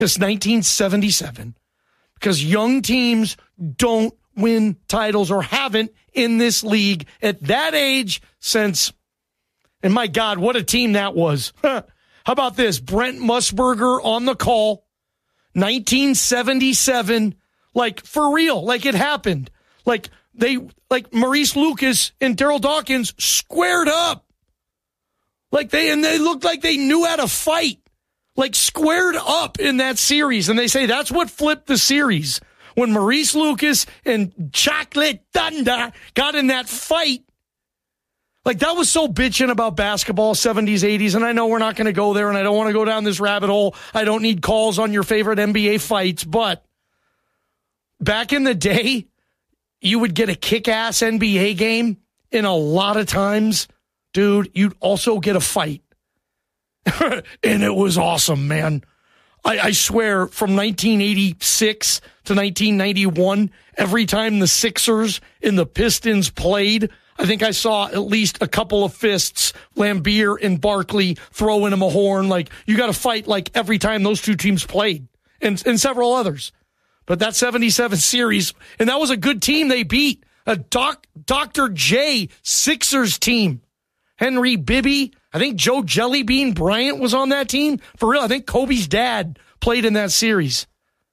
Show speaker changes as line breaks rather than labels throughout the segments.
It's 1977 because young teams don't win titles or haven't in this league at that age since, and my God, what a team that was. How about this? Brent Musburger on the call, 1977, like for real, like it happened. Like Maurice Lucas and Daryl Dawkins squared up. They looked like they knew how to fight. Like squared up in that series. And they say that's what flipped the series. When Maurice Lucas and Chocolate Thunder got in that fight. Like that was so bitching about basketball, 70s, 80s. And I know we're not going to go there and I don't want to go down this rabbit hole. I don't need calls on your favorite NBA fights. But back in the day, you would get a kick-ass NBA game. And a lot of times, dude, you'd also get a fight. And it was awesome, man. I swear, from 1986 to 1991, every time the Sixers and the Pistons played, I think I saw at least a couple of fists, Lambeer and Barkley throwing him a horn. Like, you got to fight like every time those two teams played, and several others. But that 77 series, and that was a good team they beat. A Dr. J Sixers team. Henry Bibby. I think Joe Jellybean Bryant was on that team. For real, I think Kobe's dad played in that series.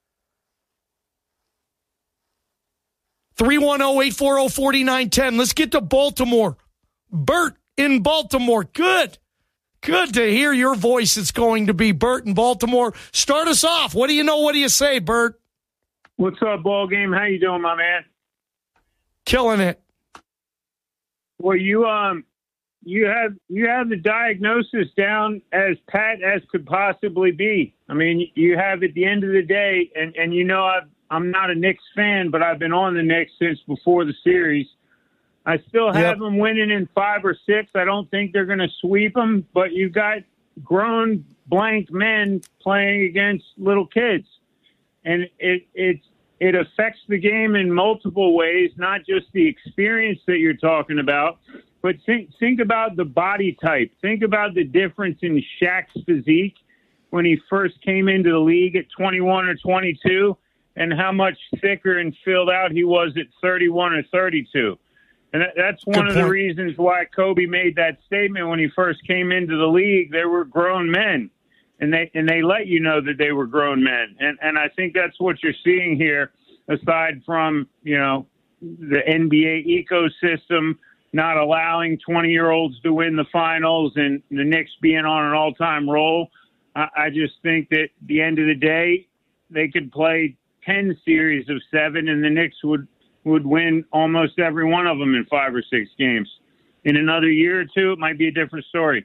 310-840-4910. Let's get to Baltimore. Bert in Baltimore. Good to hear your voice. It's going to be Bert in Baltimore. Start us off. What do you know? What do you say, Bert?
What's up, ball game? How you doing, my man?
Killing it.
Well, you have the diagnosis down as pat as could possibly be. I mean, you have at the end of the day, and you know I'm not a Knicks fan, but I've been on the Knicks since before the series. I still have them winning in 5 or 6. I don't think they're going to sweep them, but you've got grown blank men playing against little kids, and it affects the game in multiple ways, not just the experience that you're talking about. But think about the body type. Think about the difference in Shaq's physique when he first came into the league at 21 or 22 and how much thicker and filled out he was at 31 or 32. And that's one of the reasons why Kobe made that statement when he first came into the league. They were grown men, and they let you know that they were grown men. And I think that's what you're seeing here, aside from, the NBA ecosystem not allowing 20-year-olds to win the finals and the Knicks being on an all-time roll. I just think that at the end of the day, they could play 10 series of 7 and the Knicks would win almost every one of them in 5 or 6 games. In another year or two, it might be a different story.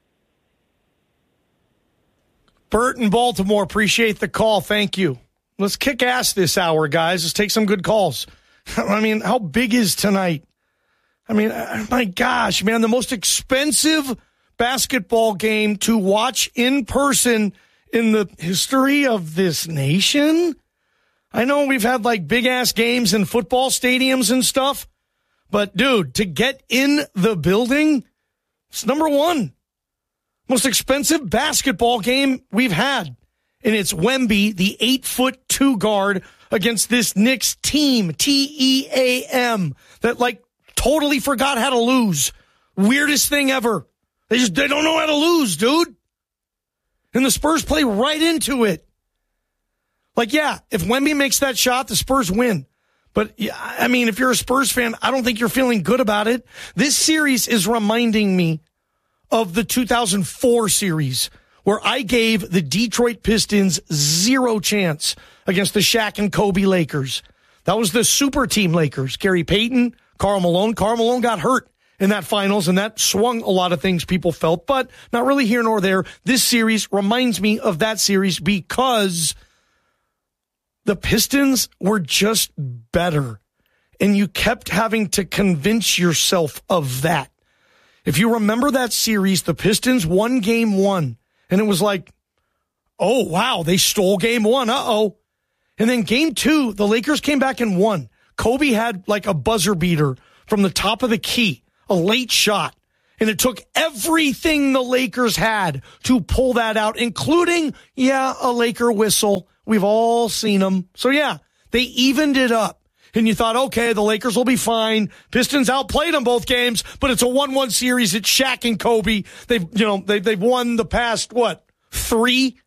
Bert in Baltimore, appreciate the call. Thank you. Let's kick ass this hour, guys. Let's take some good calls. I mean, how big is tonight? I mean, my gosh, man, the most expensive basketball game to watch in person in the history of this nation. I know we've had like big ass games in football stadiums and stuff, but dude, to get in the building, it's number one. Most expensive basketball game we've had. And it's Wemby, the 8'2" guard against this Knicks team, TEAM, that like totally forgot how to lose. Weirdest thing ever. They don't know how to lose, dude. And the Spurs play right into it. Like, yeah, if Wemby makes that shot, the Spurs win. But, yeah, I mean, if you're a Spurs fan, I don't think you're feeling good about it. This series is reminding me of the 2004 series where I gave the Detroit Pistons 0 chance against the Shaq and Kobe Lakers. That was the super team Lakers. Gary Payton, Karl Malone. Karl Malone got hurt in that finals, and that swung a lot of things people felt, but not really here nor there. This series reminds me of that series because the Pistons were just better, and you kept having to convince yourself of that. If you remember that series, the Pistons won game 1, and it was like, oh, wow, they stole game 1. Uh-oh. And then game 2, the Lakers came back and won. Kobe had like a buzzer beater from the top of the key, a late shot. And it took everything the Lakers had to pull that out, including, a Laker whistle. We've all seen them. So, they evened it up. And you thought, okay, the Lakers will be fine. Pistons outplayed them both games, but it's a 1-1 series. It's Shaq and Kobe. They've won the past, 3?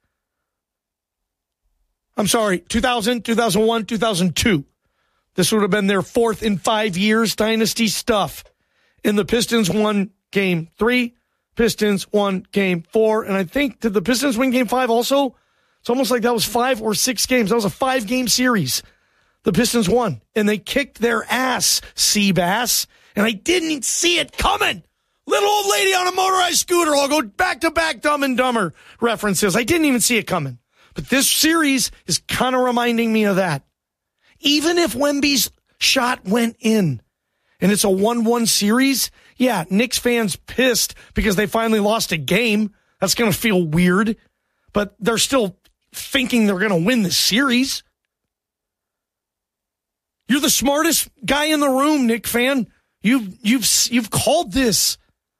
I'm sorry, 2000, 2001, 2002. This would have been their 4th in 5 years dynasty stuff. And the Pistons won Game 3. Pistons won Game 4. And I think, did the Pistons win Game 5 also? It's almost like that was 5 or 6 games. That was a 5-game series. The Pistons won. And they kicked their ass, Seabass. And I didn't see it coming. Little old lady on a motorized scooter. I'll go back-to-back Dumb and Dumber references. I didn't even see it coming. But this series is kind of reminding me of that. Even if Wemby's shot went in and it's a 1-1 series, Knicks fans pissed because they finally lost a game. That's going to feel weird, but they're still thinking they're going to win the series. You're the smartest guy in the room, Knick fan. You've called this.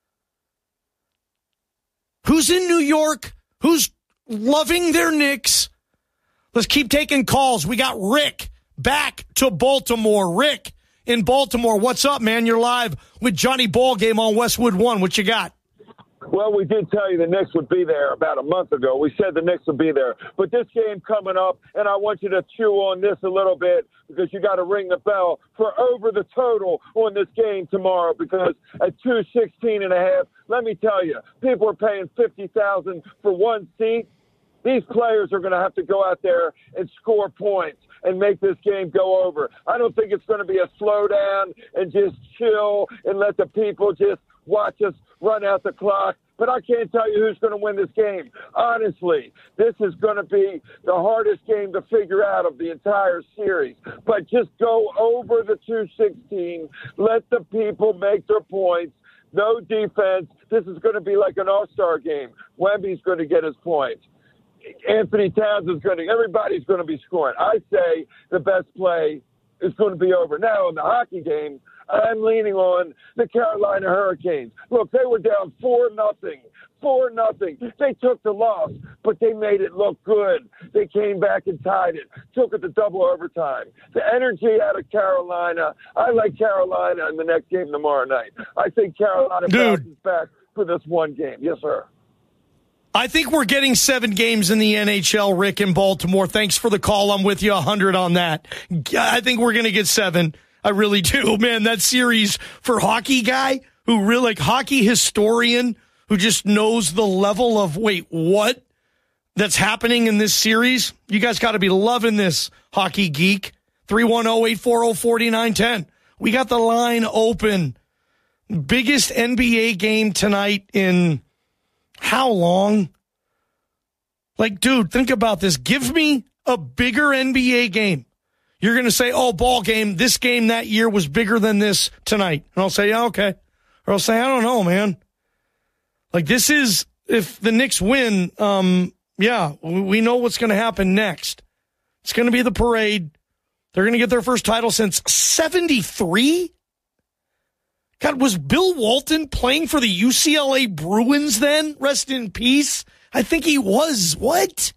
Who's in New York? Who's loving their Knicks? Let's keep taking calls. We got Rick back to Baltimore. Rick in Baltimore, what's up, man? You're live with Johnny Ballgame on Westwood One. What you got?
Well, we did tell you the Knicks would be there about a month ago. We said the Knicks would be there. But this game coming up, and I want you to chew on this a little bit because you got to ring the bell for over the total on this game tomorrow because at 216.5, let me tell you, people are paying $50,000 for one seat. These players are going to have to go out there and score points and make this game go over. I don't think it's going to be a slowdown and just chill and let the people just watch us run out the clock. But I can't tell you who's going to win this game. Honestly, this is going to be the hardest game to figure out of the entire series. But just go over the 216. Let the people make their points. No defense. This is going to be like an all-star game. Wemby's going to get his points. Anthony Towns is everybody's going to be scoring. I say the best play is going to be over. Now, in the hockey game, I'm leaning on the Carolina Hurricanes. Look, they were down 4-0. 4-0. They took the loss, but they made it look good. They came back and tied it, took it to double overtime. The energy out of Carolina, I like Carolina in the next game tomorrow night. I think Carolina bounces back for this one game. Yes, sir.
I think we're getting 7 games in the NHL, Rick, in Baltimore. Thanks for the call. I'm with you 100 on that. I think we're going to get 7. I really do. Man, that series for hockey guy who really, hockey historian who just knows the level of, what? That's happening in this series? You guys got to be loving this, hockey geek. 310-840-4910. We got the line open. Biggest NBA game tonight in how long? Dude, think about this. Give me a bigger NBA game. You're going to say, ball game, this game that year was bigger than this tonight. And I'll say, yeah, okay. Or I'll say, I don't know, man. This is, if the Knicks win, we know what's going to happen next. It's going to be the parade. They're going to get their first title since 73? God, was Bill Walton playing for the UCLA Bruins then? Rest in peace. I think he was. What?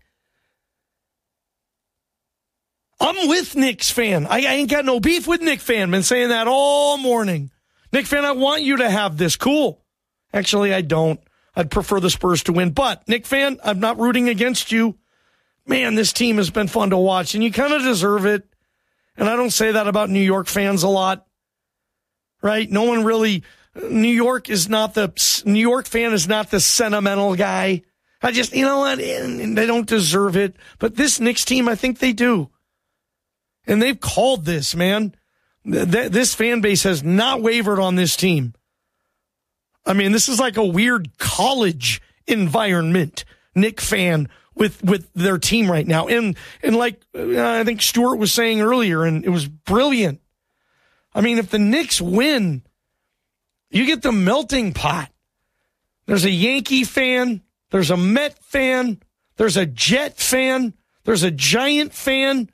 I'm with Knicks fan. I ain't got no beef with Knicks fan. Been saying that all morning. Knicks fan, I want you to have this. Cool. Actually, I don't. I'd prefer the Spurs to win. But, Knicks fan, I'm not rooting against you. Man, this team has been fun to watch, and you kind of deserve it. And I don't say that about New York fans a lot. Right? No one really, New York fan is not the sentimental guy. I just, you know what? They don't deserve it. But this Knicks team, I think they do. And they've called this, man. This fan base has not wavered on this team. I mean, this is like a weird college environment, Knicks fan, with their team right now. And like I think Stuart was saying earlier, and it was brilliant. I mean, if the Knicks win, you get the melting pot. There's a Yankee fan. There's a Met fan. There's a Jet fan. There's a Giant fan.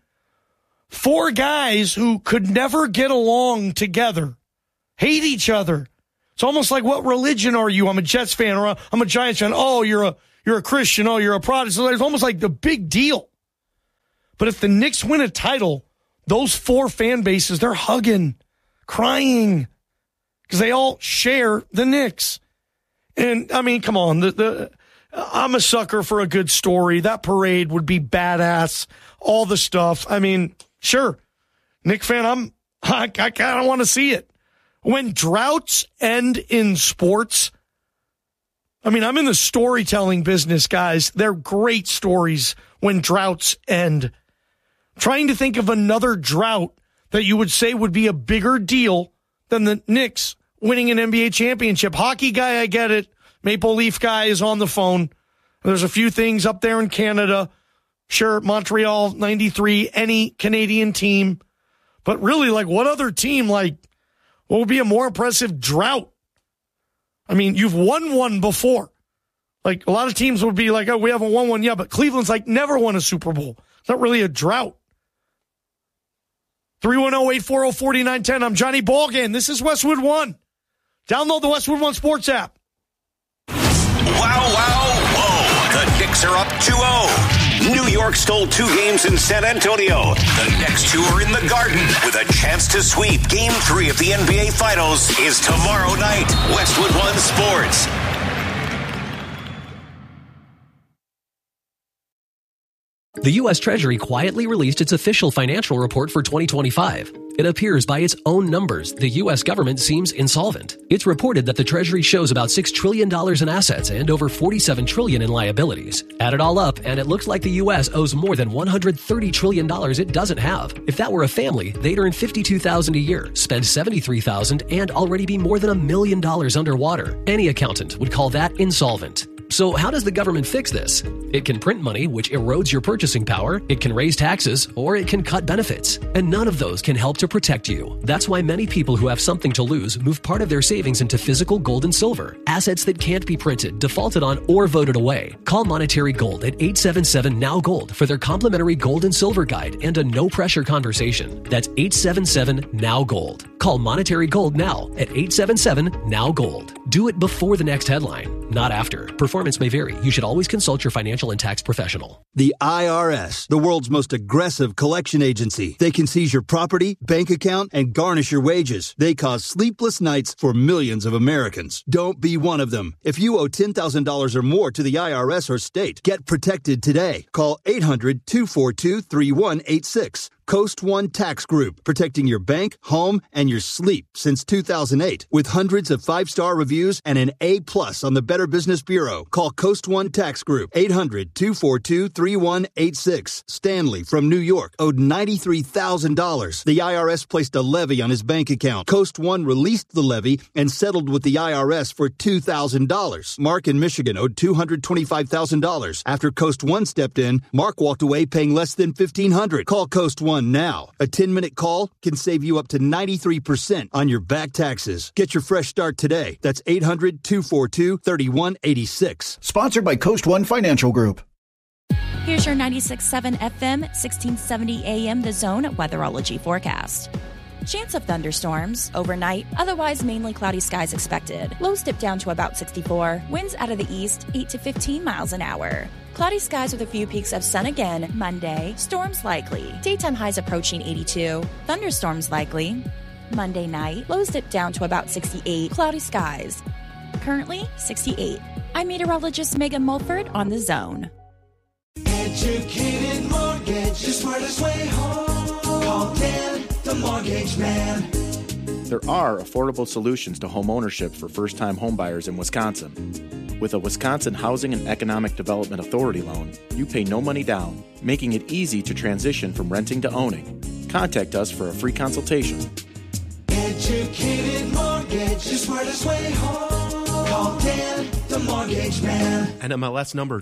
4 guys who could never get along together, hate each other. It's almost like, what religion are you? I'm a Jets fan, or I'm a Giants fan. Oh, you're a Christian. Oh, you're a Protestant. It's almost like the big deal. But if the Knicks win a title, those four fan bases, they're hugging, crying, because they all share the Knicks. And, I mean, come on. I'm a sucker for a good story. That parade would be badass. All the stuff. I mean, sure. Knicks fan, I kind of want to see it. When droughts end in sports, I mean, I'm in the storytelling business, guys. They're great stories when droughts end. I'm trying to think of another drought that you would say would be a bigger deal than the Knicks winning an NBA championship. Hockey guy, I get it. Maple Leaf guy is on the phone. There's a few things up there in Canada. Sure, Montreal, 93, any Canadian team. But really, like, what other team, like, what would be a more impressive drought? I mean, you've won one before. Like, a lot of teams would be like, oh, we haven't won one yet, but Cleveland's like never won a Super Bowl. It's not really a drought. 310-840-4910. I'm Johnny Ballgame. This is Westwood One. Download the Westwood One Sports app.
Wow, wow, whoa. The Knicks are up 2-0. New York stole 2 games in San Antonio. The next 2 are in the Garden with a chance to sweep. Game 3 of the NBA Finals is tomorrow night. Westwood One Sports.
The U.S. Treasury quietly released its official financial report for 2025. It appears by its own numbers, the U.S. government seems insolvent. It's reported that the Treasury shows about $6 trillion in assets and over $47 trillion in liabilities. Add it all up, and it looks like the U.S. owes more than $130 trillion it doesn't have. If that were a family, they'd earn $52,000 a year, spend $73,000, and already be more than $1 million underwater. Any accountant would call that insolvent. So how does the government fix this? It can print money, which erodes your purchasing power, it can raise taxes, or it can cut benefits. And none of those can help to protect you. That's why many people who have something to lose move part of their savings into physical gold and silver, assets that can't be printed, defaulted on, or voted away. Call Monetary Gold at 877-NOW-GOLD for their complimentary gold and silver guide and a no-pressure conversation. That's 877-NOW-GOLD. Call Monetary Gold now at 877-NOW-GOLD. Do it before the next headline, not after. Performance may vary. You should always consult your financial and tax professional.
The IRS, the world's most aggressive collection agency. They can seize your property, bank account, and garnish your wages. They cause sleepless nights for millions of Americans. Don't be one of them. If you owe $10,000 or more to the IRS or state, get protected today. Call 800-242-3186. Coast One Tax Group, protecting your bank, home, and your sleep since 2008. With hundreds of 5-star reviews and an A+ on the Better Business Bureau. Call Coast One Tax Group, 800-242-3186. Stanley from New York owed $93,000. The IRS placed a levy on his bank account. Coast One released the levy and settled with the IRS for $2,000. Mark in Michigan owed $225,000. After Coast One stepped in, Mark walked away paying less than $1,500. Call Coast One now. A 10-minute call can save you up to 93% on your back taxes. Get your fresh start today. That's 800-242-3186.
Sponsored by Coast One Financial Group.
Here's your 96.7 FM, 1670 AM The Zone weatherology forecast. Chance of thunderstorms overnight, otherwise mainly cloudy skies expected. Lows dip down to about 64. Winds out of the east 8 to 15 miles an hour. Cloudy skies with a few peaks of sun again Monday. Storms likely. Daytime highs approaching 82. Thunderstorms likely. Monday night, lows dip down to about 68. Cloudy skies. Currently 68. I'm meteorologist Megan Mulford on The Zone.
Educated Mortgage, the smartest way home. Call Dan, the Mortgage Man.
There are affordable solutions to home ownership for first-time homebuyers in Wisconsin. With a Wisconsin Housing and Economic Development Authority loan, you pay no money down, making it easy to transition from renting to owning. Contact us for a free consultation.
Educated Mortgage, the smartest way home. Call Dan, the Mortgage Man.
NMLS number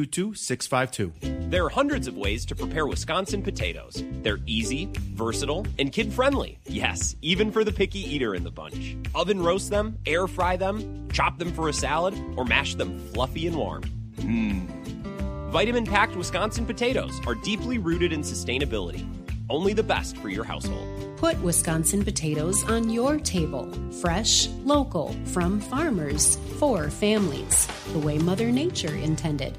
222652.
There are hundreds of ways to prepare Wisconsin potatoes. They're easy, versatile, and kid-friendly. Yes, even for the picky eater in the bunch. Oven roast them, air fry them, chop them for a salad, or mash them fluffy and warm. Vitamin-packed Wisconsin potatoes are deeply rooted in sustainability. Only the best for your household.
Put Wisconsin potatoes on your table. Fresh, local, from farmers, for families, the way Mother Nature intended.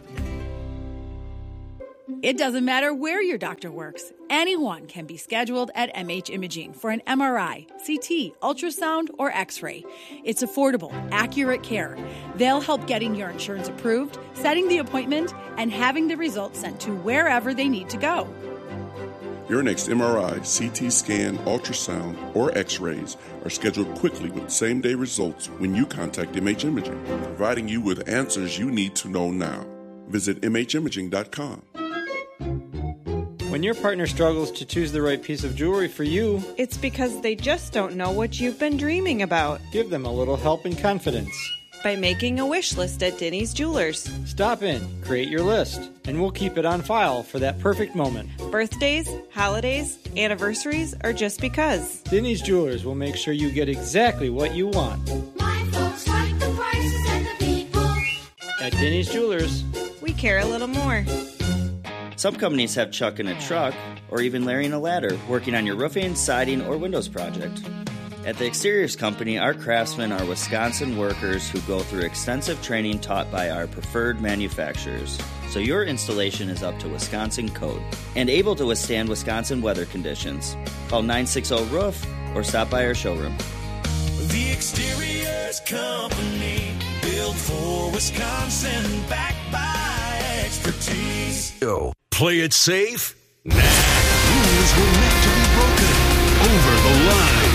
It doesn't matter where your doctor works. Anyone can be scheduled at MH Imaging for an MRI, CT, ultrasound, or X-ray. It's affordable, accurate care. They'll help getting your insurance approved, setting the appointment, and having the results sent to wherever they need to go.
Your next MRI, CT scan, ultrasound, or X-rays are scheduled quickly with same-day results when you contact MH Imaging, providing you with answers you need to know now. Visit MHimaging.com.
When your partner struggles to choose the right piece of jewelry for you,
it's because they just don't know what you've been dreaming about.
Give them a little help and confidence
by making a wish list at Denny's Jewelers.
Stop in, create your list, and we'll keep it on file for that perfect moment.
Birthdays, holidays, anniversaries, or just because.
Denny's Jewelers will make sure you get exactly what you want.
My folks like the prices and the people.
At Denny's Jewelers,
we care a little more.
Some companies have Chuck in a truck, or even Larry in a ladder, working on your roofing, siding, or windows project. At the Exteriors Company, our craftsmen are Wisconsin workers who go through extensive training taught by our preferred manufacturers, so your installation is up to Wisconsin code and able to withstand Wisconsin weather conditions. Call 960-ROOF or stop by our showroom.
The Exteriors Company, built for Wisconsin, backed by expertise.
Play it safe? Nah. Rules were meant to be broken. Over the line.